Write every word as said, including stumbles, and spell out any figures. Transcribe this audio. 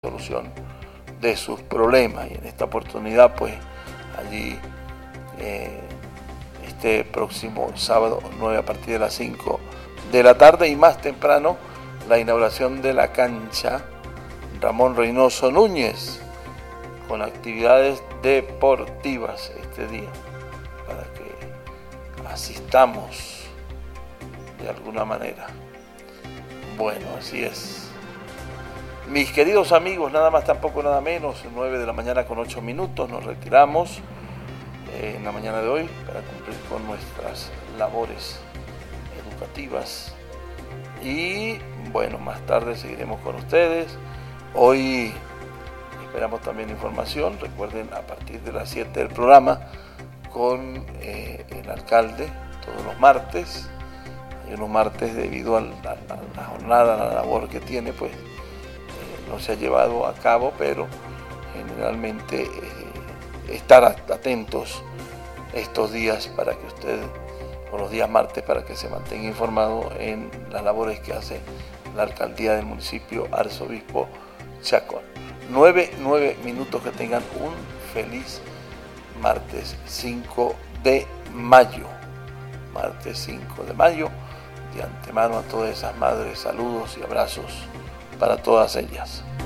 solución de sus problemas. Y en esta oportunidad, pues, allí eh, este próximo sábado nueve a partir de las cinco de la tarde y más temprano la inauguración de la cancha Ramón Reynoso Núñez con actividades deportivas este día para que asistamos de alguna manera. Bueno, así es. Mis queridos amigos, nada más tampoco nada menos, nueve de la mañana con ocho minutos, nos retiramos eh, en la mañana de hoy para cumplir con nuestras labores educativas y bueno, más tarde seguiremos con ustedes. Hoy esperamos también información, recuerden a partir de las siete del programa con eh, el alcalde todos los martes. Hay unos martes debido a la, a la jornada, a la labor que tiene, pues no se ha llevado a cabo, pero generalmente eh, estar atentos estos días para que usted, o los días martes, para que se mantenga informado en las labores que hace la alcaldía del municipio Arzobispo Chacón. Nueve, nueve minutos, que tengan un feliz martes cinco de mayo. Martes cinco de mayo, de antemano a todas esas madres, saludos y abrazos para todas ellas.